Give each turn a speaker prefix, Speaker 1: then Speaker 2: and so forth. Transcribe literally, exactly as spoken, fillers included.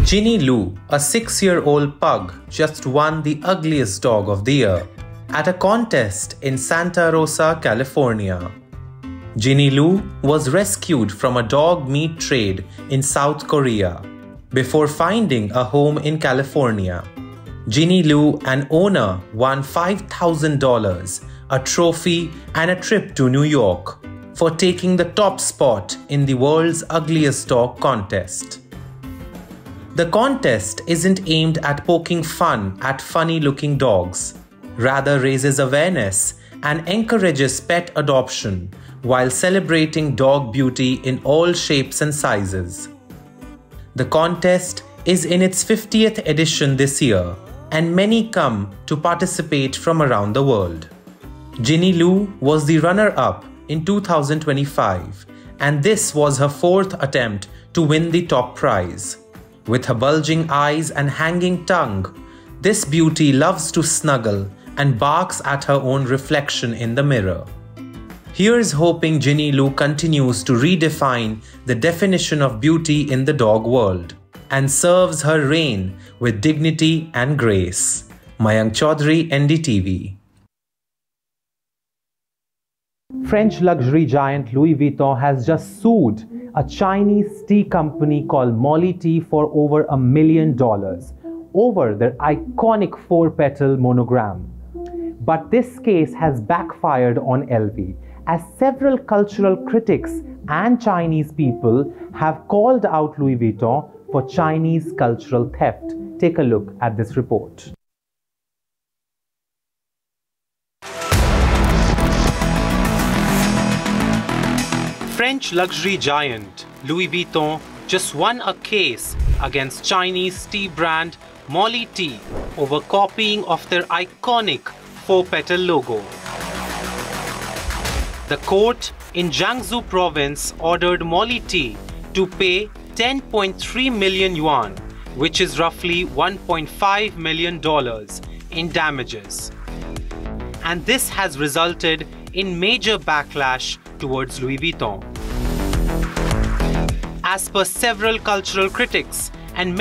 Speaker 1: Ginny Lou, a six-year-old pug, just won the ugliest dog of the year at a contest in Santa Rosa, California. Ginny Lou was rescued from a dog meat trade in South Korea before finding a home in California. Ginny Lou, an owner, won five thousand dollars, a trophy, and a trip to New York for taking the top spot in the world's ugliest dog contest. The contest isn't aimed at poking fun at funny-looking dogs, rather raises awareness and encourages pet adoption while celebrating dog beauty in all shapes and sizes. The contest is in its fiftieth edition this year, and many come to participate from around the world. Ginny Lou was the runner-up in two thousand twenty-five, and this was her fourth attempt to win the top prize. With her bulging eyes and hanging tongue, this beauty loves to snuggle and barks at her own reflection in the mirror. Here's hoping Ginny Lou continues to redefine the definition of beauty in the dog world and serves her reign with dignity and grace. Mayank Chaudhary, N D T V.
Speaker 2: French luxury giant Louis Vuitton has just sued a Chinese tea company called Molly Tea for over a million dollars over their iconic four-petal monogram. But this case has backfired on L V, as several cultural critics and Chinese people have called out Louis Vuitton for Chinese cultural theft. Take a look at this report.
Speaker 1: French luxury giant Louis Vuitton just won a case against Chinese tea brand Molly Tea over copying of their iconic four-petal logo. The court in Jiangsu province ordered Molly Tea to pay ten point three million yuan, which is roughly one point five million dollars, in damages. And this has resulted in major backlash towards Louis Vuitton. As per several cultural critics and